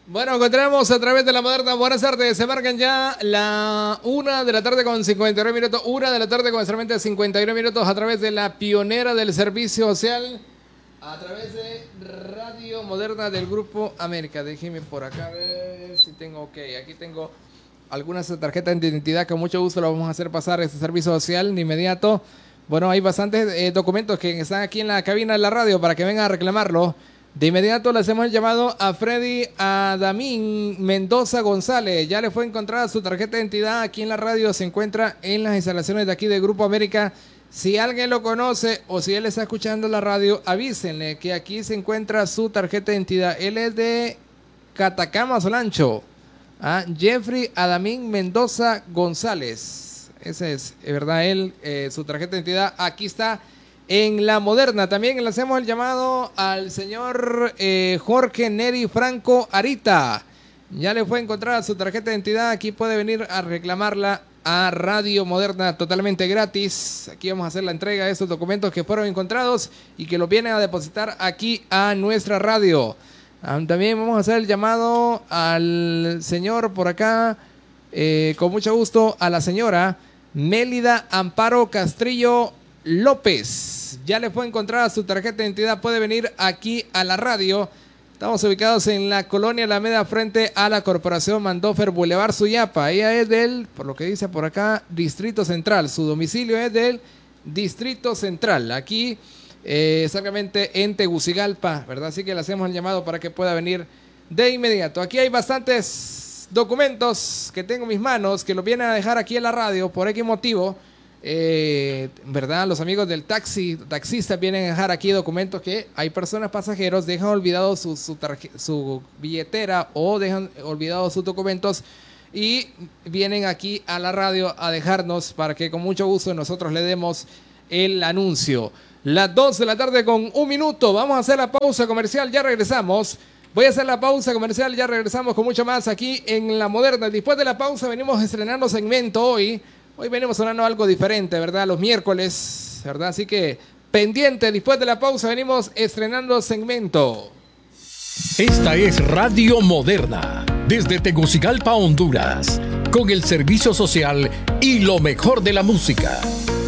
Bueno, encontramos a través de la Moderna. Buenas tardes, se marcan ya la 1 de la tarde con 59 minutos, 1 de la tarde con solamente 59 minutos a través de la pionera del servicio social, a través de Radio Moderna del Grupo América. Déjeme por acá ver si tengo, ok, aquí tengo algunas tarjetas de identidad, con mucho gusto lo vamos a hacer pasar este servicio social de inmediato. Bueno, hay bastantes documentos que están aquí en la cabina de la radio para que vengan a reclamarlo. De inmediato le hacemos el llamado a Freddy Adamín Mendoza González. Ya le fue encontrada su tarjeta de identidad aquí en la radio. Se encuentra en las instalaciones de aquí de Grupo América. Si alguien lo conoce o si él está escuchando la radio, avísenle que aquí se encuentra su tarjeta de identidad. Él es de Catacama, Solancho. Jeffrey Adamín Mendoza González. Ese es, ¿verdad? Él, su tarjeta de identidad. Aquí está. En la Moderna también le hacemos el llamado al señor Jorge Neri Franco Arita. Ya le fue encontrada su tarjeta de identidad. Aquí puede venir a reclamarla a Radio Moderna totalmente gratis. Aquí vamos a hacer la entrega de esos documentos que fueron encontrados y que los vienen a depositar aquí a nuestra radio. También vamos a hacer el llamado al señor por acá, con mucho gusto, a la señora Mélida Amparo Castrillo López. Ya le fue encontrada su tarjeta de identidad. Puede venir aquí a la radio. Estamos ubicados en la colonia Alameda frente a la Corporación Mandofer Boulevard Suyapa. Ella es del, por lo que dice por acá, Distrito Central. Su domicilio es del Distrito Central. Aquí exactamente en Tegucigalpa, ¿verdad? Así que le hacemos el llamado para que pueda venir de inmediato. Aquí hay bastantes documentos que tengo en mis manos que los vienen a dejar aquí en la radio por X motivo. ¿Verdad? Los amigos del taxistas vienen a dejar aquí documentos que hay personas, pasajeros, dejan olvidados su billetera o dejan olvidados sus documentos y vienen aquí a la radio a dejarnos para que con mucho gusto nosotros le demos el anuncio. Las 2 de la tarde con 1 minuto. Vamos a hacer la pausa comercial, ya regresamos. Voy a hacer la pausa comercial, ya regresamos con mucho más aquí en La Moderna. Después de la pausa venimos estrenando segmento hoy. Hoy venimos sonando algo diferente, ¿verdad? Los miércoles, ¿verdad? Así que pendiente, después de la pausa venimos estrenando segmento. Esta es Radio Moderna, desde Tegucigalpa, Honduras, con el servicio social y lo mejor de la música.